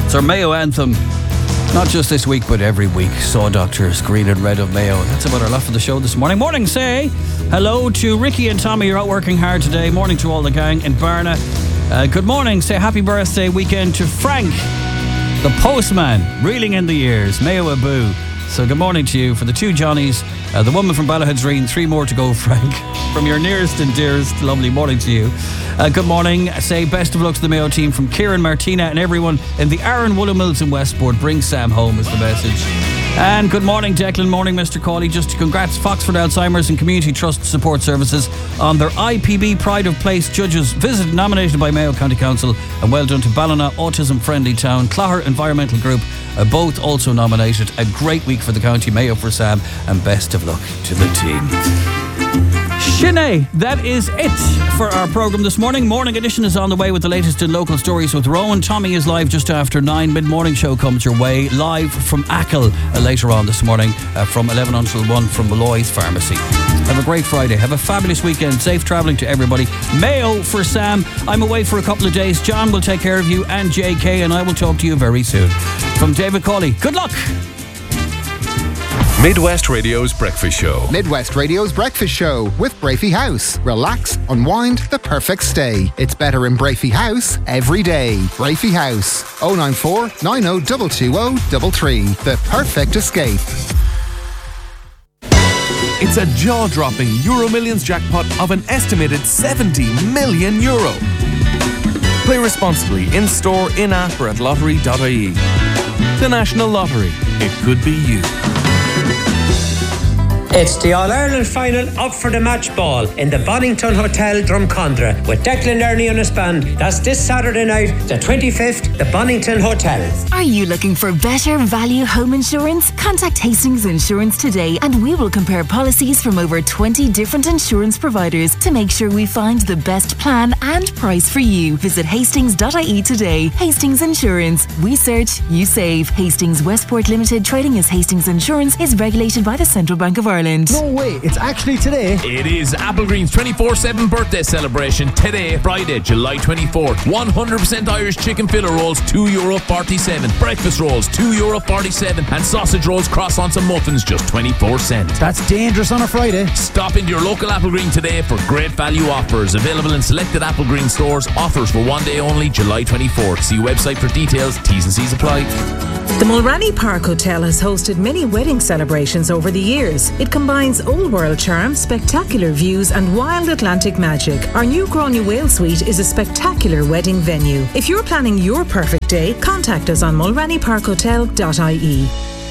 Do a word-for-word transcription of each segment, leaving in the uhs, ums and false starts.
It's our Mayo anthem. Not just this week, but every week. Saw Doctors, Green and Red of Mayo. That's about our lot for the show this morning. Morning, say hello to Ricky and Tommy. You're out working hard today. Morning to all the gang in Barna. Uh, good morning. Say happy birthday weekend to Frank, the postman, reeling in the years. Mayo Abu. So good morning to you. For the two Johnnies, uh, the woman from Ballahadreen, three more to go, Frank. From your nearest and dearest, lovely morning to you. Uh, good morning. Say best of luck to the Mayo team from Kieran, Martina and everyone in the Aaron Woolen Mills in Westport. Bring Sam home is the message. And good morning, Declan. Morning, Mister Cawley. Just congrats Foxford Alzheimer's and Community Trust Support Services on their I P B Pride of Place judges visit nominated by Mayo County Council, and well done to Ballina Autism Friendly Town, Clogher Environmental Group, uh, both also nominated. A great week for the county. Mayo for Sam, and best of luck to the team. Sinead, that is it for our programme this morning. Morning Edition is on the way with the latest in local stories with Rowan. Tommy is live just after nine. Mid-morning show comes your way live from Achill uh, later on this morning uh, from eleven until one from Malloy's Pharmacy. Have a great Friday. Have a fabulous weekend. Safe travelling to everybody. Mayo for Sam. I'm away for a couple of days. John will take care of you and J K, and I will talk to you very soon. From David Cawley, good luck. Midwest Radio's Breakfast Show. Midwest Radio's Breakfast Show with Brafey House. Relax, unwind, the perfect stay. It's better in Brafey House every day. Brafey House. oh nine four, nine oh two two oh three three. The perfect escape. It's a jaw-dropping Euro Millions jackpot of an estimated seventy million euro. Play responsibly in-store, in-app or at lottery dot I E. The National Lottery. It could be you. It's the All-Ireland final up for the match ball in the Bonington Hotel, Drumcondra, with Declan Ernie on his band. That's this Saturday night, the twenty-fifth, the Bonington Hotel. Are you looking for better value home insurance? Contact Hastings Insurance today and we will compare policies from over twenty different insurance providers to make sure we find the best plan and price for you. Visit hastings dot I E today. Hastings Insurance. We search, you save. Hastings Westport Limited, trading as Hastings Insurance, is regulated by the Central Bank of Ireland. No way, it's actually today. It is Applegreen's twenty-four seven birthday celebration today, Friday, July twenty-fourth. one hundred percent Irish chicken filler rolls, two euro forty-seven. Breakfast rolls, two euro forty-seven. And sausage rolls, croissants and muffins, just twenty-four cents. That's dangerous on a Friday. Stop into your local Applegreen today for great value offers. Available in selected Applegreen stores. Offers for one day only, July twenty-fourth. See website for details. T's and C's apply. The Mulranny Park Hotel has hosted many wedding celebrations over the years. It combines old world charm, spectacular views and wild Atlantic magic. Our new Gráinne Whale Suite is a spectacular wedding venue. If you're planning your perfect day, contact us on mulranny park hotel dot I E.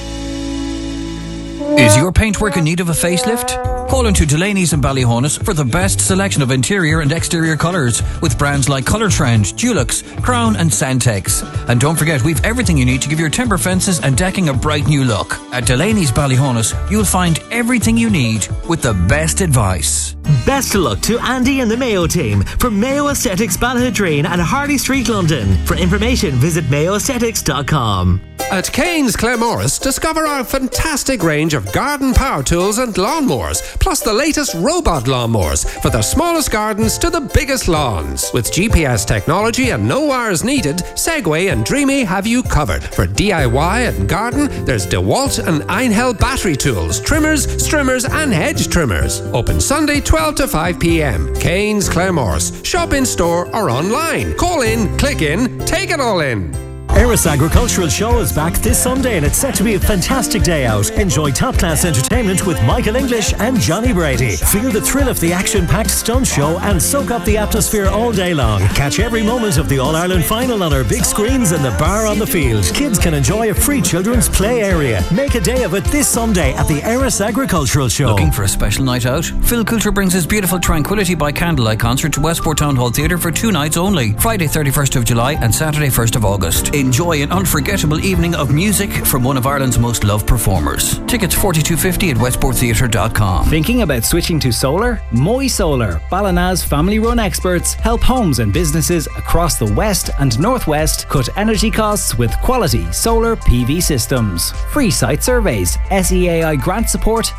Is your paintwork in need of a facelift? Call into Delaney's in Ballyhonus for the best selection of interior and exterior colours with brands like Colour Trend, Dulux, Crown and Santex. And don't forget, we've everything you need to give your timber fences and decking a bright new look. At Delaney's Ballyhonus, you'll find everything you need with the best advice. Best of luck to Andy and the Mayo team from Mayo Aesthetics Ballahadreen and Harley Street, London. For information, visit mayo aesthetics dot com. At Kane's Claremorris, discover our fantastic range of garden power tools and lawnmowers, plus the latest robot lawnmowers for the smallest gardens to the biggest lawns. With G P S technology and no wires needed, Segway and Dreamy have you covered. For D I Y and garden, there's DeWalt and Einhell battery tools, trimmers, strimmers and hedge trimmers. Open Sunday twelve to five p.m. Kane's Claremorris. Shop in store or online. Call in, click in, take it all in. Eris Agricultural Show is back this Sunday and it's set to be a fantastic day out. Enjoy top-class entertainment with Michael English and Johnny Brady. Feel the thrill of the action-packed stunt show and soak up the atmosphere all day long. Catch every moment of the All-Ireland final on our big screens in the bar on the field. Kids can enjoy a free children's play area. Make a day of it this Sunday at the Eris Agricultural Show. Looking for a special night out? Phil Coulter brings his beautiful Tranquility by Candlelight concert to Westport Town Hall Theatre for two nights only. Friday thirty-first of July and Saturday first of August. Enjoy an unforgettable evening of music from one of Ireland's most loved performers. Tickets forty-two fifty at westport theatre dot com. Thinking about switching to solar? Moy Solar, Ballina's family-run experts, help homes and businesses across the west and northwest cut energy costs with quality solar P V systems. Free site surveys, S E A I grant support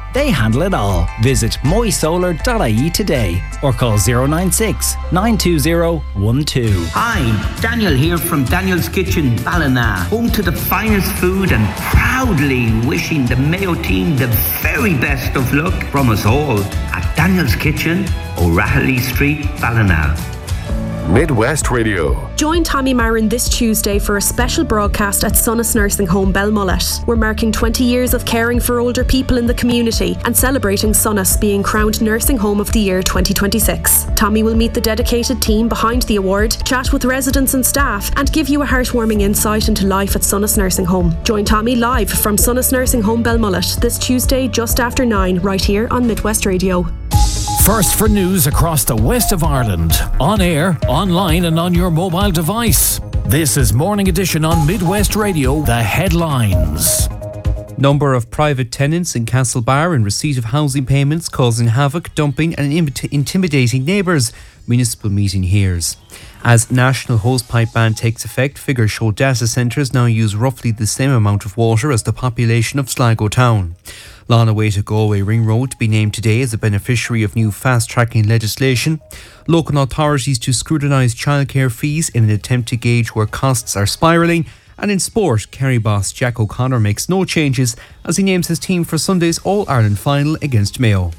They handle it all. Visit moy solar dot I E today or call zero nine six, nine two zero, one two. Hi, Daniel here from Daniel's Kitchen, Ballina, home to the finest food and proudly wishing the Mayo team the very best of luck from us all at Daniel's Kitchen, O'Rahilly Street, Ballina. Midwest Radio. Join Tommy Marin this Tuesday for a special broadcast at Sonas Nursing Home Belmullet. We're marking twenty years of caring for older people in the community and celebrating Sonas being crowned Nursing Home of the Year twenty twenty-six. Tommy will meet the dedicated team behind the award, chat with residents and staff, and give you a heartwarming insight into life at Sonas Nursing Home. Join Tommy live from Sonas Nursing Home Belmullet this Tuesday just after nine, right here on Midwest Radio. First for news across the west of Ireland. On air, online and on your mobile device. This is Morning Edition on Midwest Radio. The headlines. Number of private tenants in Castlebar in receipt of housing payments causing havoc, dumping and intimidating neighbours. Municipal meeting hears. As national hosepipe ban takes effect, figures show data centres now use roughly the same amount of water as the population of Sligo town. Long-awaited Galway Ring Road to be named today as a beneficiary of new fast-tracking legislation. Local authorities to scrutinise childcare fees in an attempt to gauge where costs are spiralling. And in sport, Kerry boss Jack O'Connor makes no changes as he names his team for Sunday's All-Ireland final against Mayo.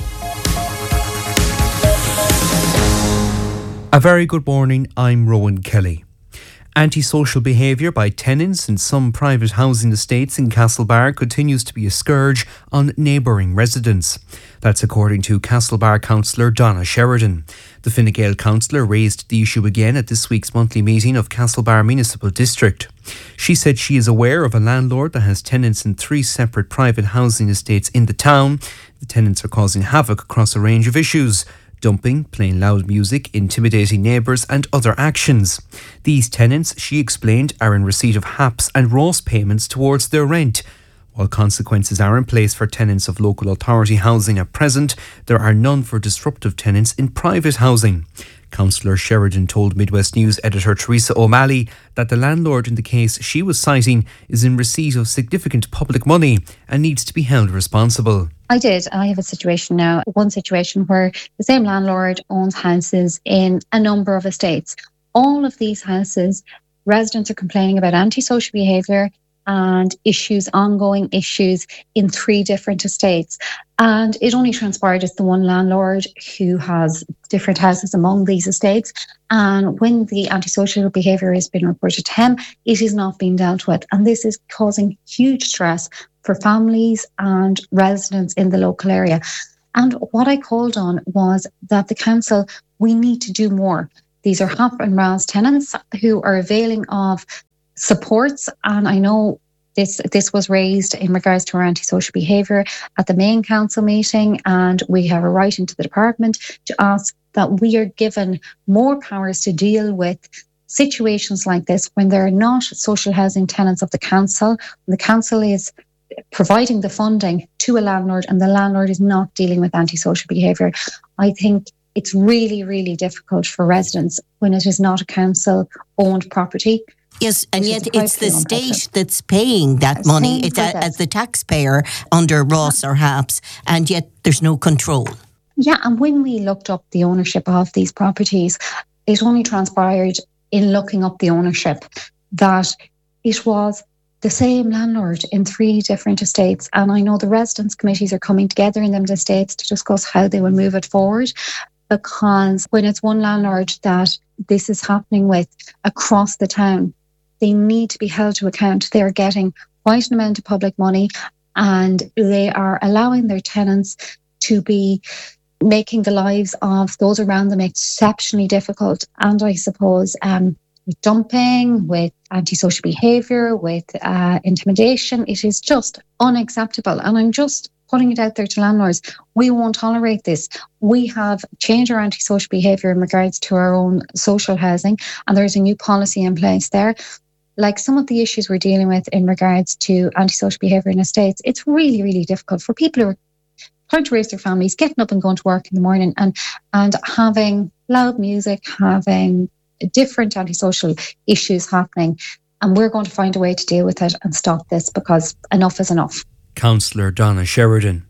A very good morning, I'm Rowan Kelly. Antisocial behaviour by tenants in some private housing estates in Castlebar continues to be a scourge on neighbouring residents. That's according to Castlebar councillor Donna Sheridan. The Fine Gael councillor raised the issue again at this week's monthly meeting of Castlebar Municipal District. She said she is aware of a landlord that has tenants in three separate private housing estates in the town. The tenants are causing havoc across a range of issues: dumping, playing loud music, intimidating neighbours and other actions. These tenants, she explained, are in receipt of H A P S and R O S payments towards their rent. While consequences are in place for tenants of local authority housing at present, there are none for disruptive tenants in private housing. Councillor Sheridan told Midwest News editor Teresa O'Malley that the landlord in the case she was citing is in receipt of significant public money and needs to be held responsible. I did. I have a situation now, one situation where the same landlord owns houses in a number of estates. All of these houses, residents are complaining about antisocial behaviour and issues, ongoing issues in three different estates. And it only transpired it's the one landlord who has different houses among these estates. And when the antisocial behaviour has been reported to him, it is not being dealt with. And this is causing huge stress for families and residents in the local area. And what I called on was that the council, we need to do more. These are H A P and R A S tenants who are availing of supports, and I know this this was raised in regards to our antisocial behaviour at the main council meeting, and we have a writing to the department to ask that we are given more powers to deal with situations like this when they're not social housing tenants of the council. The council is providing the funding to a landlord and the landlord is not dealing with antisocial behaviour. I think it's really, really difficult for residents when it is not a council-owned property. Yes, and yet it's the state that's paying that money. It's a, as the taxpayer under R O S or H A P S, and yet there's no control. Yeah, and when we looked up the ownership of these properties, it only transpired in looking up the ownership that it was the same landlord in three different estates. And I know the residents' committees are coming together in them estates to discuss how they will move it forward, because when it's one landlord that this is happening with across the town, they need to be held to account. They are getting quite an amount of public money and they are allowing their tenants to be making the lives of those around them exceptionally difficult. And I suppose um, with dumping, with antisocial behaviour, with uh, intimidation, it is just unacceptable. And I'm just putting it out there to landlords. We won't tolerate this. We have changed our antisocial behaviour in regards to our own social housing, and there's a new policy in place there. Like some of the issues we're dealing with in regards to antisocial behaviour in estates, it's really, really difficult for people who are trying to raise their families, getting up and going to work in the morning and, and having loud music, having different antisocial issues happening. And we're going to find a way to deal with it and stop this, because enough is enough. Councillor Donna Sheridan.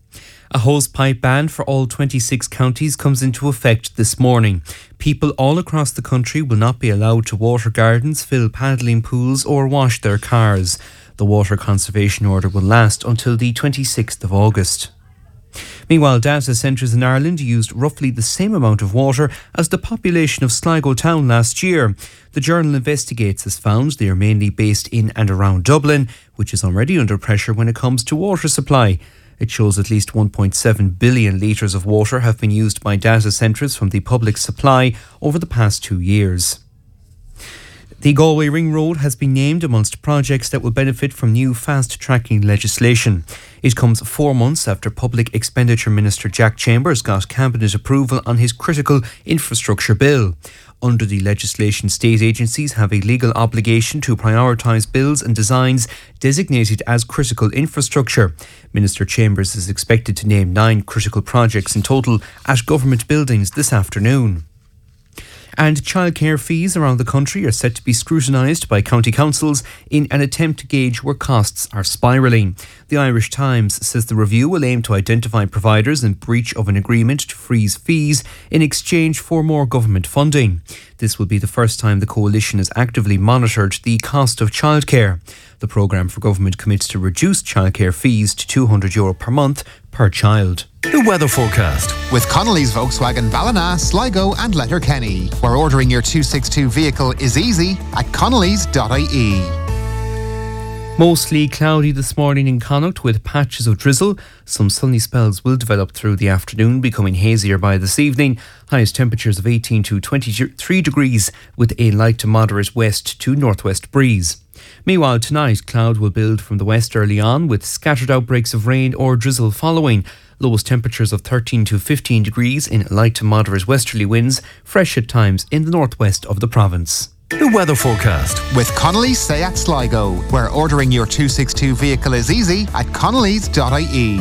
A hosepipe ban for all twenty-six counties comes into effect this morning. People all across the country will not be allowed to water gardens, fill paddling pools or wash their cars. The water conservation order will last until the twenty-sixth of August. Meanwhile, data centres in Ireland used roughly the same amount of water as the population of Sligo town last year. The journal Investigates has found they are mainly based in and around Dublin, which is already under pressure when it comes to water supply. It shows at least one point seven billion litres of water have been used by data centres from the public supply over the past two years. The Galway Ring Road has been named amongst projects that will benefit from new fast-tracking legislation. It comes four months after Public Expenditure Minister Jack Chambers got Cabinet approval on his critical infrastructure bill. Under the legislation, state agencies have a legal obligation to prioritise bills and designs designated as critical infrastructure. Minister Chambers is expected to name nine critical projects in total at government buildings this afternoon. And childcare fees around the country are set to be scrutinised by county councils in an attempt to gauge where costs are spiralling. The Irish Times says the review will aim to identify providers in breach of an agreement to freeze fees in exchange for more government funding. This will be the first time the coalition has actively monitored the cost of childcare. The programme for government commits to reduce childcare fees to two hundred euro per month per child. The weather forecast with Connolly's Volkswagen Ballina, Sligo and Letterkenny, where ordering your two sixty-two vehicle is easy at connellys dot I E. Mostly cloudy this morning in Connacht with patches of drizzle. Some sunny spells will develop through the afternoon, becoming hazier by this evening. Highest temperatures of eighteen to twenty-three degrees with a light to moderate west to northwest breeze. Meanwhile, tonight, cloud will build from the west early on with scattered outbreaks of rain or drizzle following. Lowest temperatures of thirteen to fifteen degrees in light to moderate westerly winds, fresh at times in the northwest of the province. The weather forecast with Connolly's Seat Sligo, where ordering your two sixty-two vehicle is easy at connellys dot I E.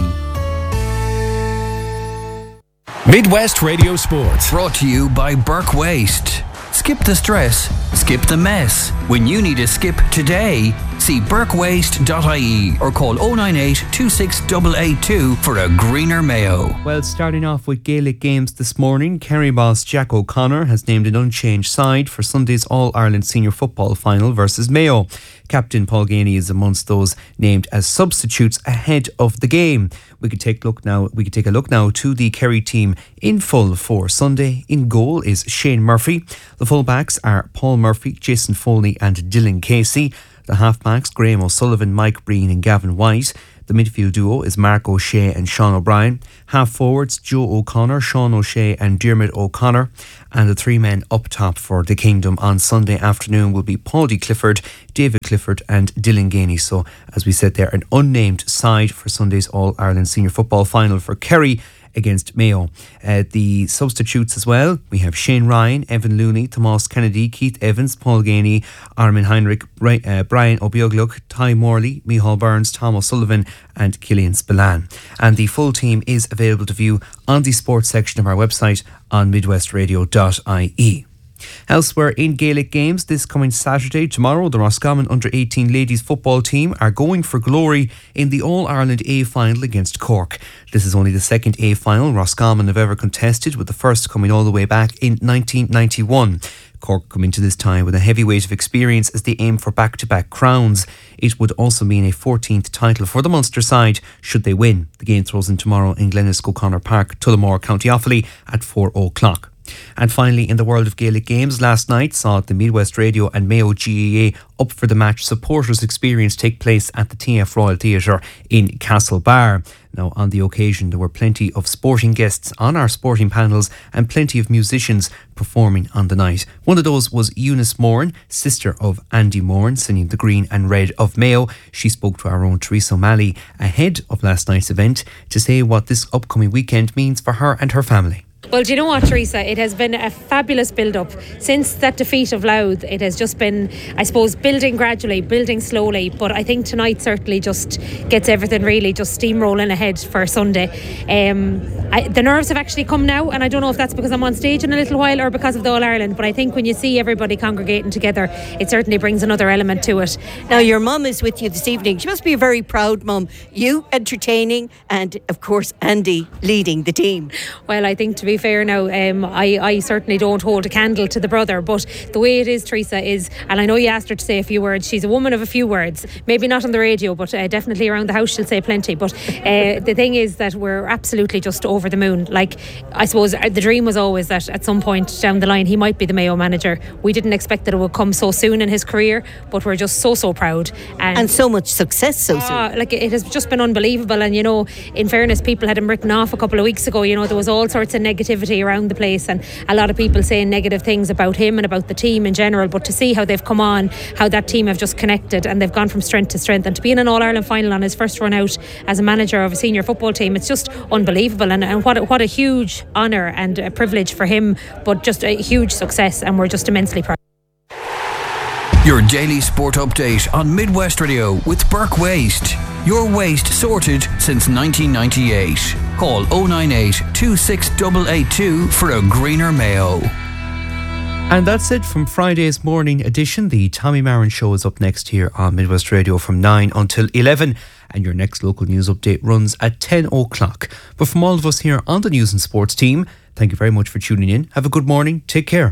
Midwest Radio Sports. Brought to you by Burke Waste. Skip the stress, skip the mess. When you need a skip today, see burke waste dot I E or call oh nine eight, two six eight eight two for a greener Mayo. Well, starting off with Gaelic games this morning, Kerry boss Jack O'Connor has named an unchanged side for Sunday's All-Ireland Senior Football Final versus Mayo. Captain Paul Ganey is amongst those named as substitutes ahead of the game. We could take a look now. We could take a look now to the Kerry team in full for Sunday. In goal is Shane Murphy. The fullbacks are Paul Murphy, Jason Foley, and Dylan Casey. The halfbacks Graham O'Sullivan, Mike Breen, and Gavin White. The midfield duo is Mark O'Shea and Sean O'Brien. Half forwards Joe O'Connor, Sean O'Shea, and Dermot O'Connor. And the three men up top for the Kingdom on Sunday afternoon will be Paudie Clifford, David Clifford, and Dylan Ganey. So, as we said there, an unnamed side for Sunday's All-Ireland Senior Football Final for Kerry against Mayo. Uh, the substitutes as well, we have Shane Ryan, Evan Looney, Tomas Kennedy, Keith Evans, Paul Ganey, Armin Heinrich, Bri- uh, Brian O'Biogluk, Ty Morley, Micheál Burns, Tom O'Sullivan and Killian Spillane. And the full team is available to view on the sports section of our website on midwest radio dot I E. Elsewhere in Gaelic games, this coming Saturday, tomorrow, the Roscommon under eighteen ladies football team are going for glory in the All-Ireland A final against Cork. This is only the second A final Roscommon have ever contested, with the first coming all the way back in nineteen ninety-one. Cork come into this time with a heavy weight of experience as they aim for back-to-back crowns. It would also mean a fourteenth title for the Munster side should they win. The game throws in tomorrow in Glenelg O'Connor Park, Tullamore, County Offaly at four o'clock. And finally, in the world of Gaelic games, last night saw the Midwest Radio and Mayo G A A Up for the Match supporters experience take place at the T F Royal Theatre in Castlebar. Now, on the occasion, there were plenty of sporting guests on our sporting panels and plenty of musicians performing on the night. One of those was Eunice Moran, sister of Andy Moran, singing the Green and Red of Mayo. She spoke to our own Teresa O'Malley ahead of last night's event to say what this upcoming weekend means for her and her family. Well, do you know what, Teresa? It has been a fabulous build-up. Since that defeat of Louth, it has just been, I suppose, building gradually, building slowly. But I think tonight certainly just gets everything really just steamrolling ahead for Sunday. Um, I, the nerves have actually come now, and I don't know if that's because I'm on stage in a little while or because of the All Ireland, but I think when you see everybody congregating together, it certainly brings another element to it. Now, your mum is with you this evening. She must be a very proud mum. You entertaining, and of course Andy leading the team. Well, I think to be fair now, um, I, I certainly don't hold a candle to the brother, but the way it is, Teresa, is, and I know you asked her to say a few words, she's a woman of a few words, maybe not on the radio, but uh, definitely around the house she'll say plenty. But uh, the thing is that we're absolutely just over the moon. Like, I suppose the dream was always that at some point down the line he might be the Mayo manager. We didn't expect that it would come so soon in his career, but we're just so so proud, and, and so much success so uh, soon. Like, it has just been unbelievable. And you know, in fairness, people had him written off a couple of weeks ago. You know, there was all sorts of negativity around the place, and a lot of people saying negative things about him and about the team in general. But to see how they've come on, how that team have just connected, and they've gone from strength to strength, and to be in an All-Ireland final on his first run out as a manager of a senior football team, it's just unbelievable. And, and what a, what a huge honour and a privilege for him, but just a huge success, and we're just immensely proud. Your daily sport update on Midwest Radio with Burke Waste. Your waste sorted since nineteen ninety-eight. Call oh nine eight, two six eight eight two for a greener Mayo. And that's it from Friday's morning edition. The Tommy Marin Show is up next here on Midwest Radio from nine until eleven. And your next local news update runs at ten o'clock. But from all of us here on the News and Sports team, thank you very much for tuning in. Have a good morning. Take care.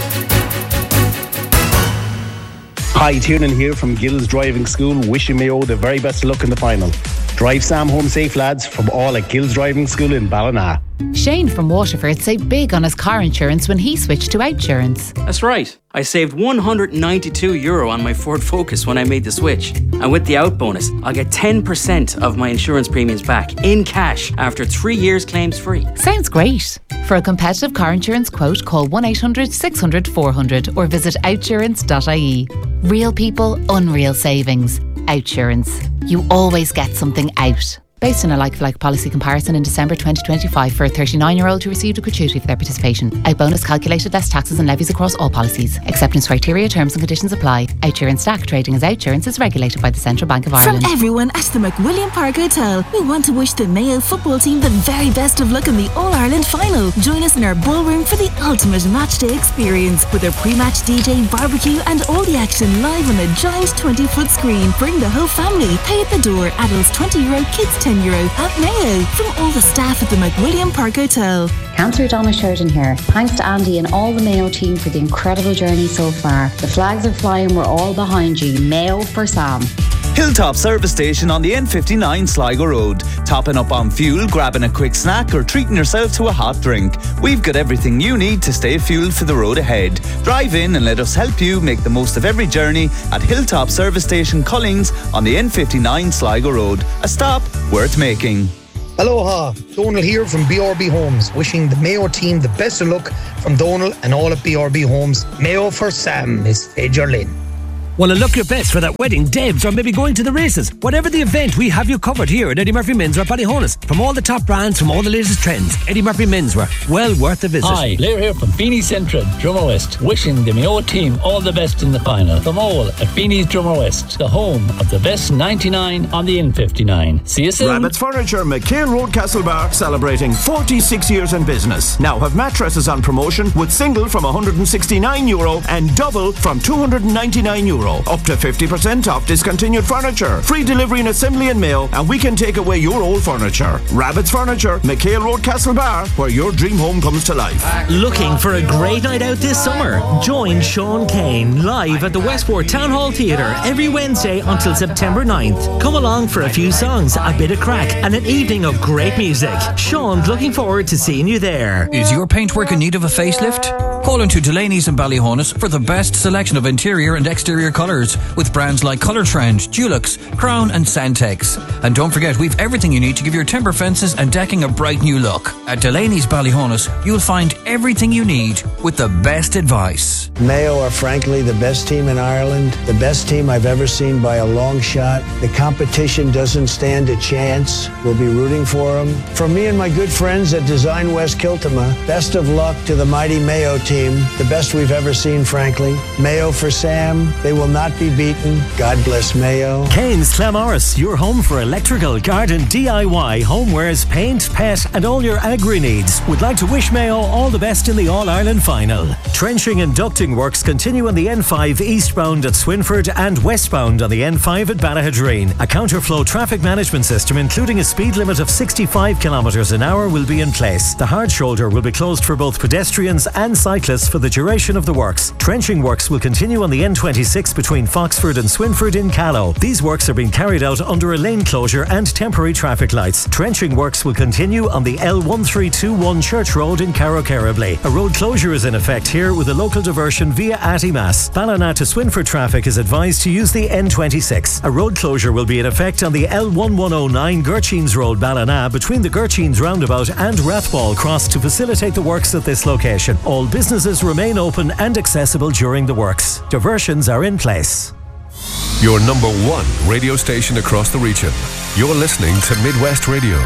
Hi, Tiernan here from Gills Driving School, wishing Mayo the very best of luck in the final. Drive Sam home safe, lads, from all at Gills Driving School in Ballina. Shane from Waterford saved big on his car insurance when he switched to Outsurance. That's right. I saved one hundred ninety-two euro on my Ford Focus when I made the switch. And with the out bonus, I'll get ten percent of my insurance premiums back in cash after three years claims free. Sounds great. For a competitive car insurance quote, call one eight hundred six hundred four hundred or visit outsurance dot I E. Real people, unreal savings. Outsurance. You always get something out. Based on a like-for-like policy comparison in December twenty twenty-five for a thirty-nine-year-old who received a gratuity for their participation. Out bonus calculated less taxes and levies across all policies. Acceptance criteria, terms and conditions apply. Outsurance Stack trading as Outsurance is regulated by the Central Bank of Ireland. From everyone at the McWilliam Park Hotel, we want to wish the Mayo football team the very best of luck in the All-Ireland final. Join us in our ballroom for the ultimate matchday experience with a pre-match D J, barbecue and all the action live on a giant twenty-foot screen. Bring the whole family. Pay at the door. Adults twenty euro, kids ten euro at Mayo. From all the staff at the McWilliam Park Hotel. Councillor Donna Sheridan here. Thanks to Andy and all the Mayo team for the incredible journey so far. The flags are flying, we're all behind you. Mayo for Sam. Hilltop Service Station on the N fifty-nine Sligo Road. Topping up on fuel, grabbing a quick snack or treating yourself to a hot drink. We've got everything you need to stay fueled for the road ahead. Drive in and let us help you make the most of every journey at Hilltop Service Station Collings on the N fifty-nine Sligo Road. A stop worth making. Aloha, Donal here from B R B Homes, wishing the Mayo team the best of luck from Donal and all at B R B Homes. Mayo for Sam, Miss Fajer Lynn. Want to look your best for that wedding, debs, or maybe going to the races? Whatever the event, we have you covered here at Eddie Murphy Menswear Ballyhonus. From all the top brands, from all the latest trends, Eddie Murphy Menswear, well worth a visit. Hi, Blair here from Feeney's Central, Drummer West, wishing the Mayo team all the best in the final. From all at Feeney's Drummer West, the home of the best ninety-nine on the N fifty-nine. See you soon. Rabbit's Furniture, McHale Road, Castlebar, celebrating forty-six years in business. Now have mattresses on promotion with single from one hundred sixty-nine euro and double from two hundred ninety-nine euro. Up to fifty percent off discontinued furniture. Free delivery and assembly in Mayo, and we can take away your old furniture. Rabbit's Furniture, McHale Road, Castlebar, where your dream home comes to life. Looking for a great night out this summer? Join Sean Kane live at the Westport Town Hall Theatre every Wednesday until September ninth. Come along for a few songs, a bit of crack, and an evening of great music. Sean's looking forward to seeing you there. Is your paintwork in need of a facelift? Call into Delaney's in Ballyhonus for the best selection of interior and exterior colours with brands like Colour Trend, Dulux, Crown and Santex. And don't forget, we've everything you need to give your timber fences and decking a bright new look. At Delaney's Ballyhonus, you'll find everything you need with the best advice. Mayo are frankly the best team in Ireland, the best team I've ever seen by a long shot. The competition doesn't stand a chance. We'll be rooting for them. From me and my good friends at Design West Kiltima, best of luck to the mighty Mayo team team, the best we've ever seen, frankly. Mayo for Sam. They will not be beaten. God bless Mayo. Kane's Clamorris, your home for electrical, garden, D I Y, homewares, paint, pet and all your agri needs. Would like to wish Mayo all the best in the All-Ireland final. Trenching and ducting works continue on the N five eastbound at Swinford and westbound on the N five at Ballahadreen. A counterflow traffic management system including a speed limit of sixty-five kilometres an hour will be in place. The hard shoulder will be closed for both pedestrians and cyclists for the duration of the works. Trenching works will continue on the N twenty-six between Foxford and Swinford in Callow. These works are being carried out under a lane closure and temporary traffic lights. Trenching works will continue on the L one three two one Church Road in Carrowcarrably. A road closure is in effect here with a local diversion via Attymass. Ballina to Swinford traffic is advised to use the N twenty-six. A road closure will be in effect on the L one one oh nine Gurcheens Road Ballina between the Gurcheens roundabout and Rathball Cross to facilitate the works at this location. All businesses remain open and accessible during the works. Diversions are in place. Your number one radio station across the region. You're listening to Midwest Radio.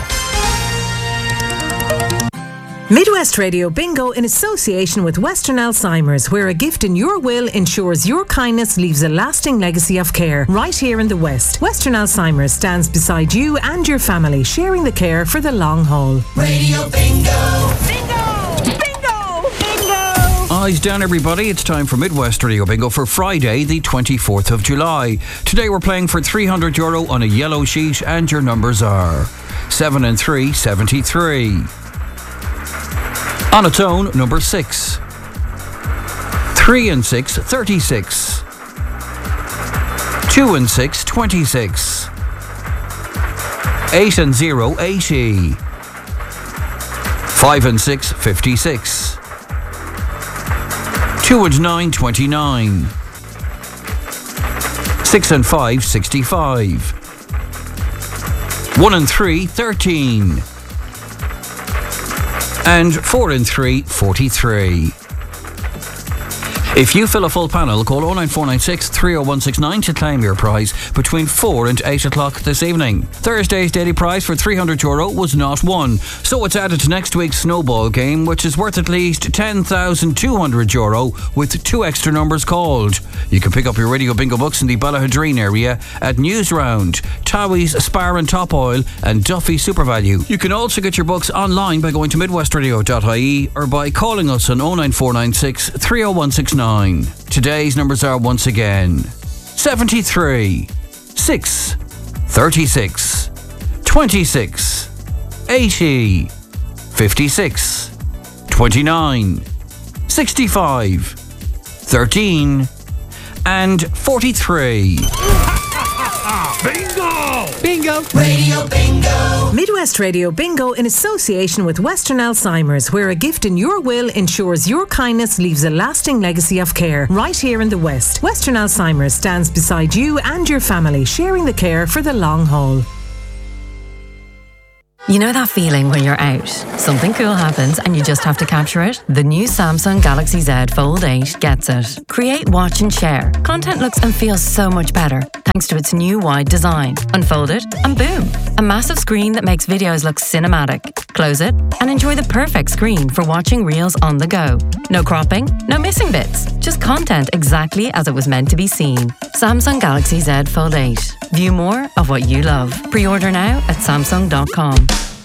Midwest Radio Bingo in association with Western Alzheimer's, where a gift in your will ensures your kindness leaves a lasting legacy of care right here in the West. Western Alzheimer's stands beside you and your family, sharing the care for the long haul. Radio Bingo! Bingo! Bingo! Bingo! Eyes down, everybody. It's time for Midwest Radio Bingo for Friday, the twenty-fourth of July. Today we're playing for three hundred euro on a yellow sheet, and your numbers are seven and three, seventy-three. On its own, number six. Three and six, thirty-six. Two and six, twenty-six. Eight and zero, eighty. Five and six, fifty-six. Two and nine, twenty-nine. Six and five, sixty-five. One and three, thirteen. And four and three, forty-three. If you fill a full panel, call oh nine four nine six, three oh one six nine to claim your prize between four and eight o'clock this evening. Thursday's daily prize for three hundred euro was not won, so it's added to next week's snowball game, which is worth at least ten thousand two hundred euro with two extra numbers called. You can pick up your Radio Bingo books in the Ballahadreen area at Newsround, Towie's Spar and Top Oil and Duffy SuperValue. You can also get your books online by going to midwest radio dot I E or by calling us on oh nine four nine six, three oh one six nine. Today's numbers are once again seventy-three, six, thirty-six, twenty-six, eighty, fifty-six, twenty-nine, sixty-five, thirteen, and forty-three. Bingo! Bingo! Radio Bingo! Midwest Radio Bingo in association with Western Alzheimer's, where a gift in your will ensures your kindness leaves a lasting legacy of care right here in the West. Western Alzheimer's stands beside you and your family, sharing the care for the long haul. You know that feeling when you're out, something cool happens and you just have to capture it? The new Samsung Galaxy Z Fold eight gets it. Create, watch and share. Content looks and feels so much better thanks to its new wide design. Unfold it and boom, a massive screen that makes videos look cinematic. Close it and enjoy the perfect screen for watching reels on the go. No cropping, no missing bits, just content exactly as it was meant to be seen. Samsung Galaxy Z Fold eight. View more of what you love. Pre-order now at samsung dot com.